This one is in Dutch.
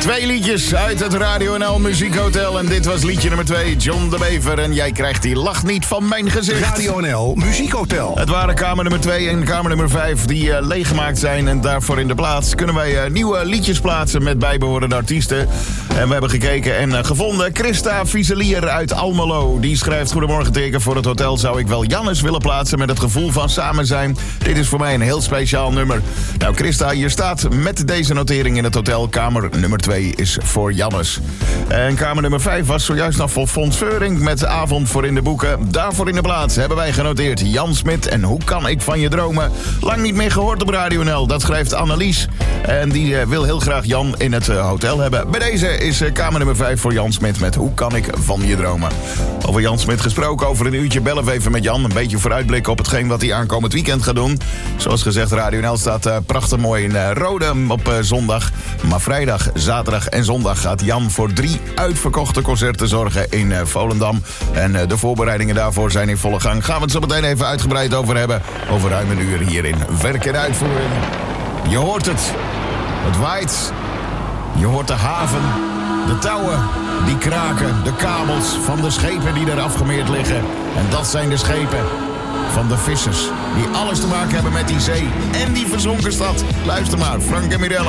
Twee liedjes uit het Radio NL Muziekhotel. En dit was liedje nummer 2, John de Bever. En jij krijgt die lach niet van mijn gezicht. Radio NL Muziekhotel. Het waren kamer nummer 2 en kamer nummer 5 die leeggemaakt zijn. En daarvoor in de plaats kunnen wij nieuwe liedjes plaatsen met bijbehorende artiesten. En we hebben gekeken en gevonden Christa Vieselier uit Almelo. Die schrijft: goedemorgen teken, voor het hotel zou ik wel Jannes willen plaatsen met het gevoel van samen zijn. Dit is voor mij een heel speciaal nummer. Nou Christa, je staat met deze notering in het hotel. Kamer nummer 2 is voor Jannes. En kamer nummer 5 was zojuist nog voor Fons Veuring met de avond voor in de boeken. Daarvoor in de plaats hebben wij genoteerd Jan Smit en Hoe kan ik van je dromen. Lang niet meer gehoord op Radio NL, dat schrijft Annelies. En die wil heel graag Jan in het hotel hebben. Bij deze is kamer nummer 5 voor Jan Smit met Hoe kan ik van je dromen. Over Jan Smit gesproken, over een uurtje bellen we even met Jan. Een beetje vooruitblikken op hetgeen wat hij aankomend weekend gaat doen. Zoals gezegd, Radio NL staat prachtig mooi in Rode op zondag. Maar vrijdag, zaterdag en zondag gaat Jan voor 3 uitverkochte concerten zorgen in Volendam. En de voorbereidingen daarvoor zijn in volle gang. Gaan we het zo meteen even uitgebreid over hebben. Over ruim een uur hier in Werk en Uitvoering. Je hoort het. Het waait. Je hoort de haven. De touwen die kraken. De kabels van de schepen die er afgemeerd liggen. En dat zijn de schepen van de vissers. Die alles te maken hebben met die zee en die verzonken stad. Luister maar, Frank en Mirella.